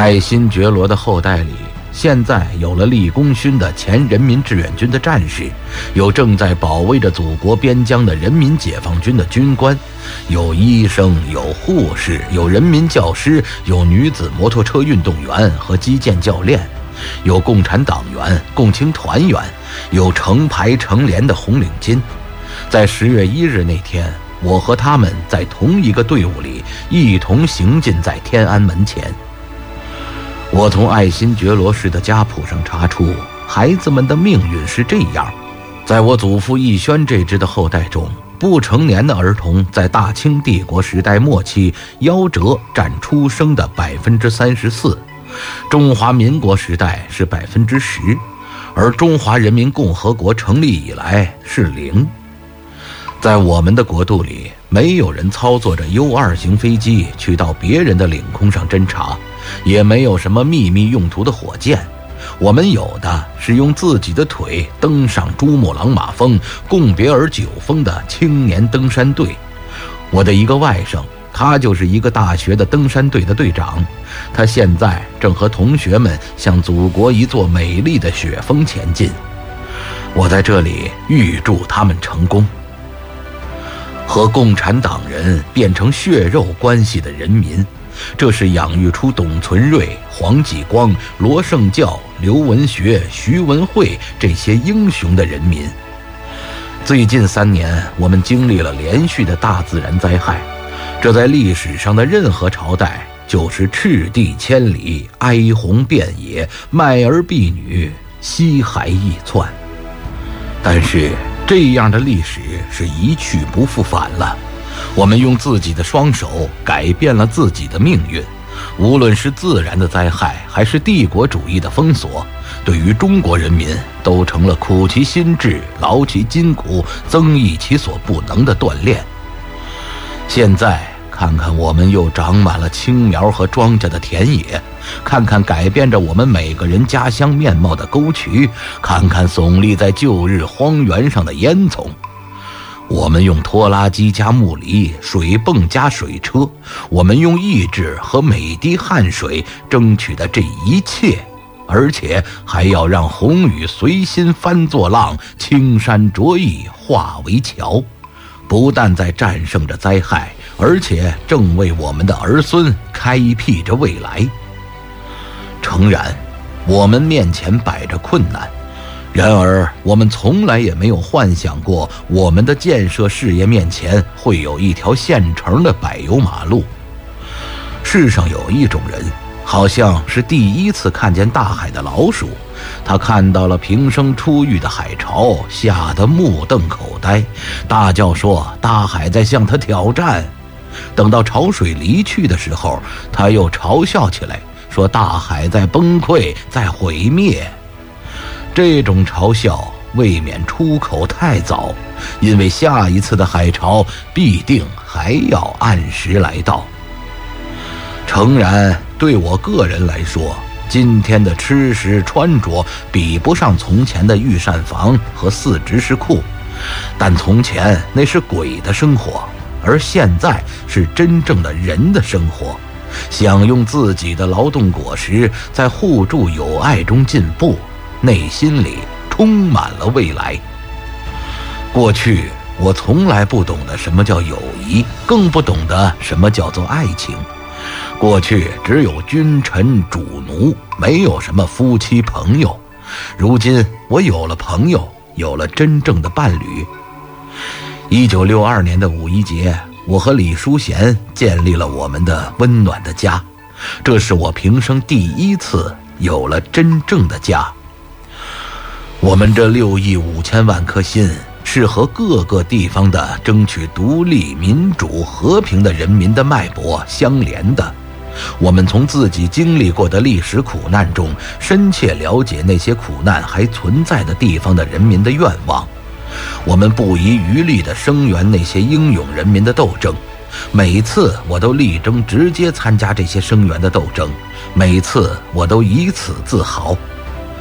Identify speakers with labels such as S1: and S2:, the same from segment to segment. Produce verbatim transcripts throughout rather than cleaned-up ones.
S1: 爱新觉罗的后代里，现在有了立功勋的前人民志愿军的战士，有正在保卫着祖国边疆的人民解放军的军官，有医生，有护士，有人民教师，有女子摩托车运动员和击剑教练，有共产党员、共青团员，有成排成连的红领巾。在十月一日那天，我和他们在同一个队伍里，一同行进在天安门前。我从爱新觉罗氏的家谱上查出，孩子们的命运是这样：在我祖父奕轩这支的后代中，不成年的儿童在大清帝国时代末期夭折占出生的百分之三十四，中华民国时代是百分之十，而中华人民共和国成立以来是零。在我们的国度里，没有人操作着 U 二 型飞机去到别人的领空上侦察，也没有什么秘密用途的火箭。我们有的是用自己的腿登上珠穆朗玛峰、贡别尔九峰的青年登山队。我的一个外甥，他就是一个大学的登山队的队长，他现在正和同学们向祖国一座美丽的雪峰前进。我在这里预祝他们成功。和共产党人变成血肉关系的人民，这是养育出董存瑞、黄继光、罗胜教、刘文学、徐文慧这些英雄的人民。最近三年，我们经历了连续的大自然灾害，这在历史上的任何朝代就是赤地千里，哀鸿遍野，卖儿婢女，西海易窜。但是这样的历史是一去不复返了，我们用自己的双手改变了自己的命运。无论是自然的灾害还是帝国主义的封锁，对于中国人民都成了苦其心志、劳其筋骨、增益其所不能的锻炼。现在看看我们又长满了青苗和庄稼的田野，看看改变着我们每个人家乡面貌的沟渠，看看耸立在旧日荒原上的烟囱。我们用拖拉机加木犁，水泵加水车，我们用意志和每滴汗水争取的这一切，而且还要让红雨随心翻作浪，青山着意化为桥。不但在战胜着灾害，而且正为我们的儿孙开辟着未来。诚然，我们面前摆着困难，然而我们从来也没有幻想过，我们的建设事业面前会有一条现成的柏油马路。世上有一种人，好像是第一次看见大海的老鼠，他看到了平生初遇的海潮，吓得目瞪口呆，大叫说大海在向他挑战。等到潮水离去的时候，他又嘲笑起来，说大海在崩溃，在毁灭。这种嘲笑未免出口太早，因为下一次的海潮必定还要按时来到。诚然，对我个人来说，今天的吃食穿着比不上从前的御膳房和四执事库，但从前那是鬼的生活，而现在是真正的人的生活，享用自己的劳动果实，在互助友爱中进步，内心里充满了未来。过去我从来不懂得什么叫友谊，更不懂得什么叫做爱情。过去只有君臣主奴，没有什么夫妻朋友。如今我有了朋友，有了真正的伴侣。一九六二年的五一节，我和李淑贤建立了我们的温暖的家，这是我平生第一次有了真正的家。我们这六亿五千万颗心，是和各个地方的争取独立、民主、和平的人民的脉搏相连的。我们从自己经历过的历史苦难中，深切了解那些苦难还存在的地方的人民的愿望。我们不遗余力地声援那些英勇人民的斗争，每次我都力争直接参加这些声援的斗争，每次我都以此自豪。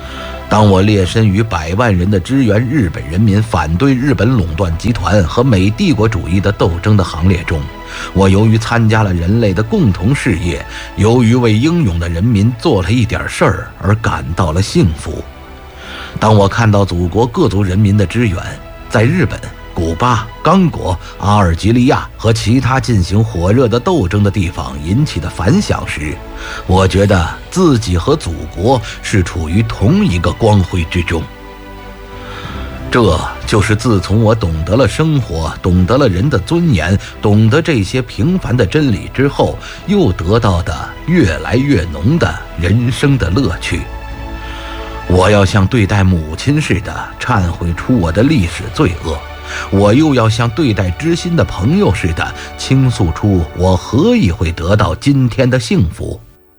S1: 当我列身于百万人的支援日本人民反对日本垄断集团和美帝国主义的斗争的行列中，我由于参加了人类的共同事业，由于为英勇的人民做了一点事儿而感到了幸福。当我看到祖国各族人民的支援在日本、古巴、刚果、阿尔及利亚和其他进行火热的斗争的地方引起的反响时，我觉得自己和祖国是处于同一个光辉之中。这就是自从我懂得了生活，懂得了人的尊严，懂得这些平凡的真理之后，又得到的越来越浓的人生的乐趣。我要像对待母亲似的忏悔出我的历史罪恶，我又要像对待知心的朋友似的倾诉出我何以会得到今天的幸福。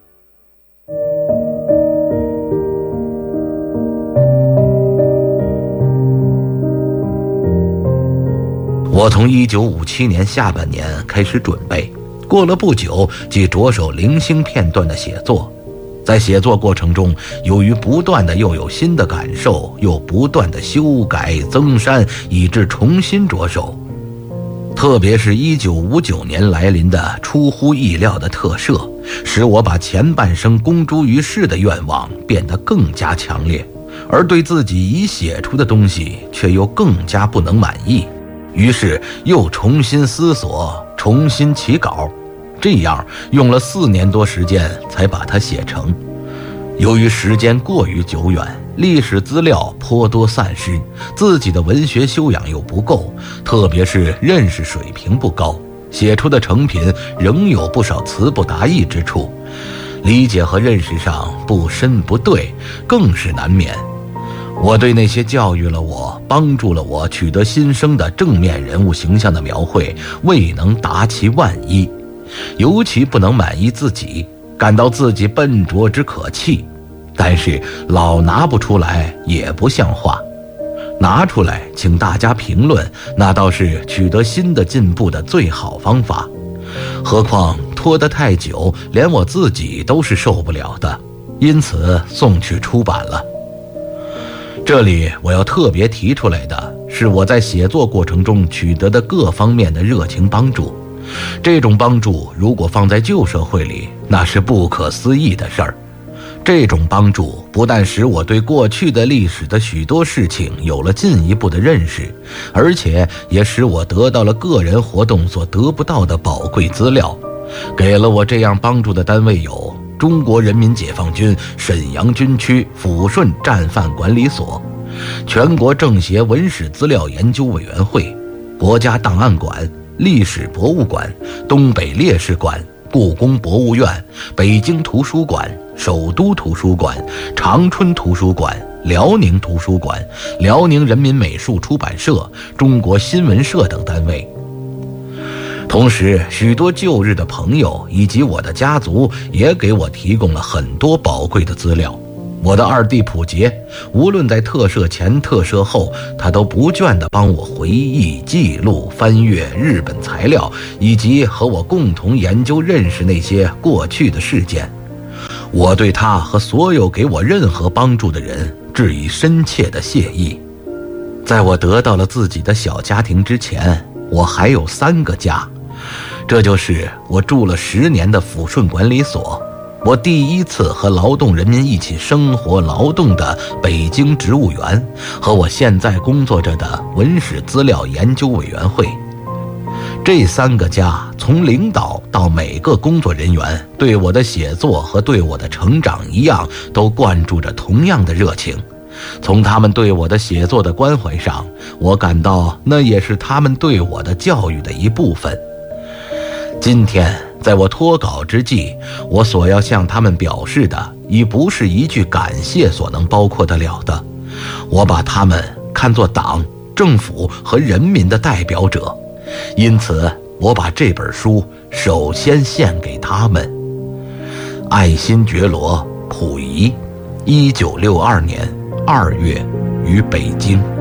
S1: 我从一九五七年下半年开始准备，过了不久即着手零星片段的写作。在写作过程中，由于不断的又有新的感受，又不断的修改增删，以致重新着手。特别是一九五九年来临的出乎意料的特赦，使我把前半生公诸于世的愿望变得更加强烈，而对自己已写出的东西却又更加不能满意，于是又重新思索，重新起稿。这样用了四年多时间才把它写成。由于时间过于久远，历史资料颇多散失，自己的文学修养又不够，特别是认识水平不高，写出的成品仍有不少词不达意之处，理解和认识上不深不对，更是难免。我对那些教育了我、帮助了我取得新生的正面人物形象的描绘未能达其万一，尤其不能满意自己，感到自己笨拙之可气，但是老拿不出来也不像话。拿出来请大家评论，那倒是取得新的进步的最好方法。何况拖得太久，连我自己都是受不了的，因此送去出版了。这里我要特别提出来的是我在写作过程中取得的各方面的热情帮助。这种帮助如果放在旧社会里，那是不可思议的事儿。这种帮助不但使我对过去的历史的许多事情有了进一步的认识，而且也使我得到了个人活动所得不到的宝贵资料。给了我这样帮助的单位有中国人民解放军沈阳军区抚顺战犯管理所、全国政协文史资料研究委员会、国家档案馆、历史博物馆、东北烈士馆、故宫博物院、北京图书馆、首都图书馆、长春图书馆、辽宁图书馆、辽宁人民美术出版社、中国新闻社等单位。同时，许多旧日的朋友以及我的家族也给我提供了很多宝贵的资料。我的二弟溥杰，无论在特赦前特赦后，他都不倦地帮我回忆、记录、翻阅日本材料，以及和我共同研究认识那些过去的事件。我对他和所有给我任何帮助的人致以深切的谢意。在我得到了自己的小家庭之前，我还有三个家，这就是我住了十年的抚顺管理所，我第一次和劳动人民一起生活劳动的北京植物园，和我现在工作着的文史资料研究委员会。这三个家从领导到每个工作人员，对我的写作和对我的成长一样，都灌注着同样的热情。从他们对我的写作的关怀上，我感到那也是他们对我的教育的一部分。今天在我脱稿之际，我所要向他们表示的已不是一句感谢所能包括得了的，我把他们看作党、政府和人民的代表者，因此我把这本书首先献给他们。爱新觉罗·溥仪，一九六二年二月于北京。